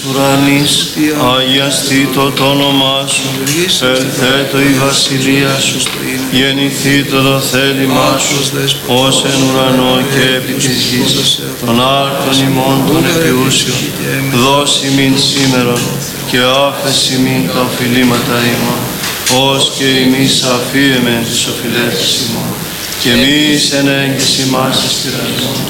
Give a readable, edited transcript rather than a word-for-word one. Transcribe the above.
ουρανής, αγιαστήτω το όνομά σου, ελθέτω η βασιλεία σου, γεννηθήτω το θέλημά σου, ως εν ουρανό και επί της γης, των άρτων ημών των επιούσιων, δώσει μην σήμερον και άφεση μην τα οφειλήματα ημών, ως και εμείς αφίεμεν τις οφειλέτες ημών, και εμείς εν έγκυση μας εις τυραννών,